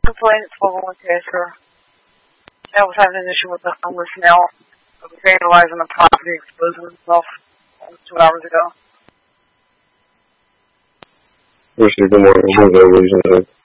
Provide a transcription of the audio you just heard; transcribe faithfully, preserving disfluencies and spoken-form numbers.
complaint at twelve oh one K, sir. I was having an issue with the homeless male vandalizing the property, exposing himself almost two hours ago. Received the morning.